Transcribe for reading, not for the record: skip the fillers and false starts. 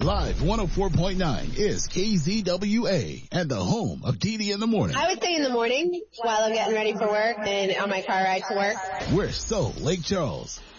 Live 104.9 is KZWA and the home of Dee Dee in the morning. I would say in the morning while I'm getting ready for work and on my car ride to work. We're so Lake Charles.